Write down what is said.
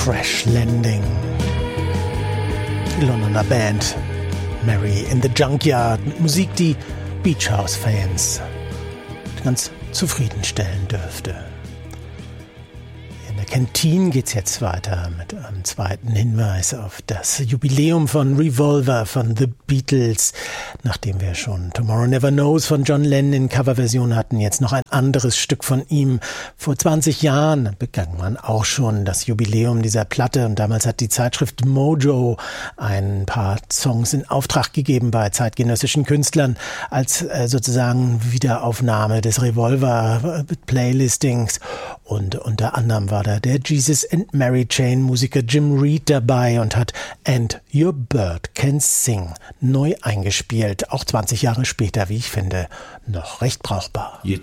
Crash Landing. Die Londoner Band Mary in the Junkyard mit Musik, die Beach House Fans ganz zufriedenstellen dürfte. In der Kantine geht's jetzt weiter mit einem zweiten Hinweis auf das Jubiläum von Revolver von The Beatles. Nachdem wir schon Tomorrow Never Knows von John Lennon in Coverversion hatten, jetzt noch ein anderes Stück von ihm. Vor 20 Jahren begann man auch schon das Jubiläum dieser Platte und damals hat die Zeitschrift Mojo ein paar Songs in Auftrag gegeben bei zeitgenössischen Künstlern als sozusagen Wiederaufnahme des Revolver-Playlistings, und unter anderem war da der Jesus and Mary Chain Musiker Jim Reed dabei und hat And Your Bird Can Sing neu eingespielt, auch 20 Jahre später, wie ich finde, noch recht brauchbar. You